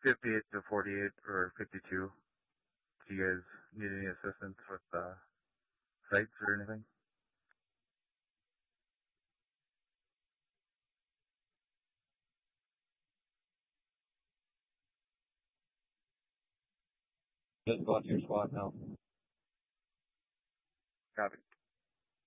58 to 48 or 52. Do you guys need any assistance with sites or anything? Just go out to your squad now. Copy.